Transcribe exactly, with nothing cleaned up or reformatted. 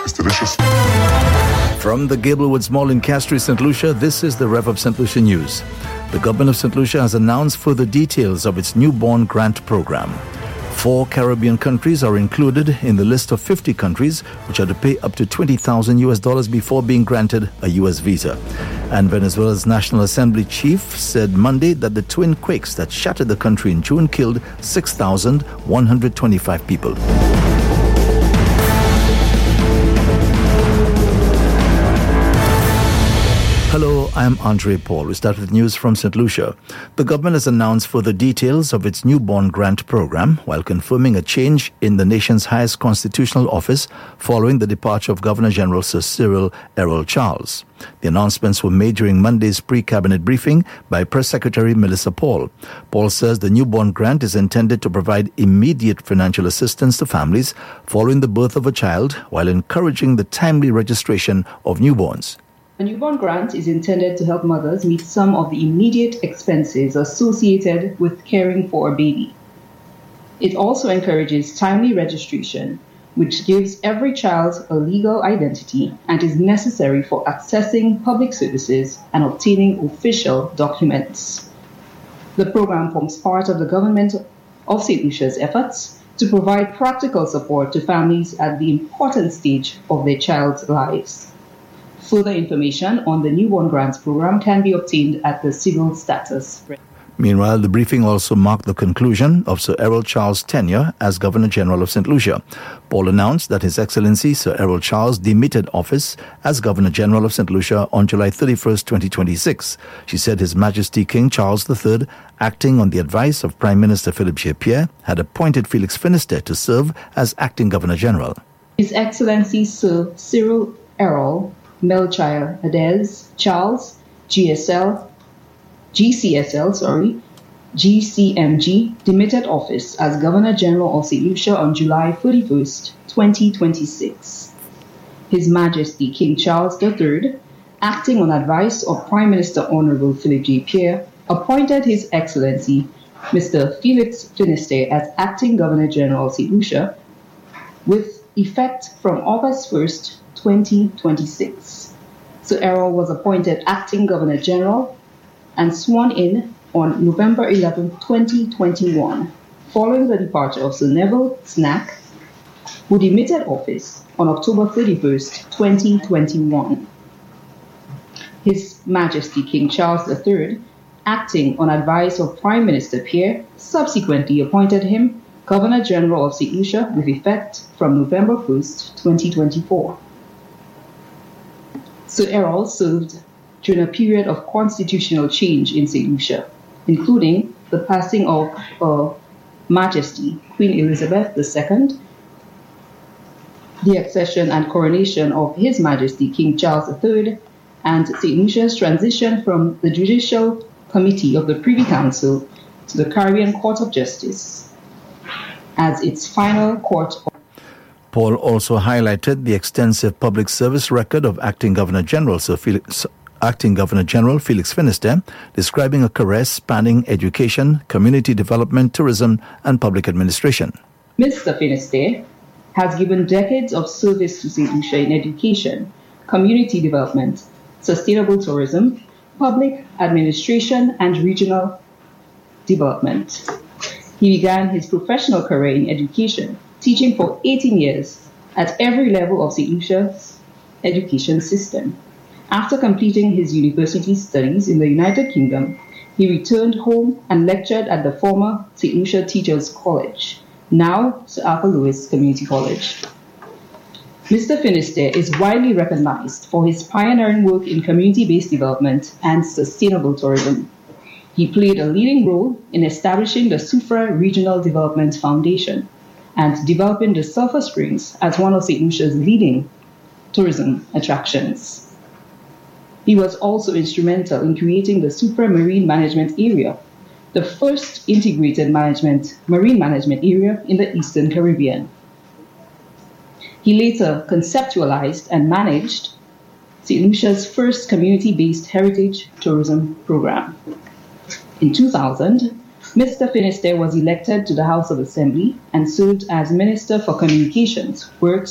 It's delicious. From the Gablewoods Mall in Castries, Saint Lucia, this is the Rev of Saint Lucia News. The government of Saint Lucia has announced further details of its newborn grant program. Four Caribbean countries are included in the list of fifty countries which are to pay up to twenty thousand U S dollars before being granted a U S visa. And Venezuela's National Assembly chief said Monday that the twin quakes that shattered the country in June killed six thousand one hundred twenty-five people. Hello, I'm Andre Paul. We start with news from Saint Lucia. The government has announced further details of its newborn grant program while confirming a change in the nation's highest constitutional office following the departure of Governor General Sir Cyril Errol Charles. The announcements were made during Monday's pre-cabinet briefing by Press Secretary Melissa Paul. Paul says the newborn grant is intended to provide immediate financial assistance to families following the birth of a child while encouraging the timely registration of newborns. A newborn grant is intended to help mothers meet some of the immediate expenses associated with caring for a baby. It also encourages timely registration, which gives every child a legal identity and is necessary for accessing public services and obtaining official documents. The program forms part of the government of Saint Lucia's efforts to provide practical support to families at the important stage of their child's lives. Further information on the newborn grants program can be obtained at the civil status. Meanwhile, the briefing also marked the conclusion of Sir Errol Charles' tenure as Governor General of Saint Lucia. Paul announced that His Excellency Sir Errol Charles demitted office as Governor General of Saint Lucia on July thirty-first, twenty twenty-six. She said His Majesty King Charles the Third, acting on the advice of Prime Minister Philip J. Pierre, had appointed Felix Finisterre to serve as acting Governor General. His Excellency Sir Cyril Errol Melchior Adez Charles, G S L, G C S L, sorry, G C M G, demitted office as Governor General of Saint Lucia on July thirty-first, twenty twenty-six. His Majesty King Charles the Third, acting on advice of Prime Minister Honorable Philip J. Pierre, appointed His Excellency Mister Felix Finisterre as acting Governor General of Saint Lucia with effect from August first, twenty twenty-six. Sir Errol was appointed acting Governor General and sworn in on November eleventh, twenty twenty-one, following the departure of Sir Neville Snack, who demitted office on October thirty-first, twenty twenty-one. His Majesty King Charles the Third, acting on advice of Prime Minister Pierre, subsequently appointed him Governor General of Saint Lucia with effect from November first, twenty twenty-four. Sir Errol served during a period of constitutional change in Saint Lucia, including the passing of Her Majesty Queen Elizabeth the Second, the accession and coronation of His Majesty King Charles the Third, and Saint Lucia's transition from the Judicial Committee of the Privy Council to the Caribbean Court of Justice as its final court of Paul also highlighted the extensive public service record of Acting Governor General Sir Felix, Acting Governor General Felix Finisterre, describing a career spanning education, community development, tourism, and public administration. Mister Finisterre has given decades of service to Saint Lucia in education, community development, sustainable tourism, public administration, and regional development. He began his professional career in education, teaching for eighteen years at every level of Saint Lucia's education system. After completing his university studies in the United Kingdom, he returned home and lectured at the former Saint Lucia Teachers College, now Sir Arthur Lewis Community College. Mister Finisterre is widely recognized for his pioneering work in community-based development and sustainable tourism. He played a leading role in establishing the Soufrière Regional Development Foundation and developing the Sulphur Springs as one of Saint Lucia's leading tourism attractions. He was also instrumental in creating the Soufrière Marine Management Area, the first integrated management, marine management area in the Eastern Caribbean. He later conceptualized and managed Saint Lucia's first community-based heritage tourism program. In two thousand, Mister Finisterre was elected to the House of Assembly and served as Minister for Communications, Works,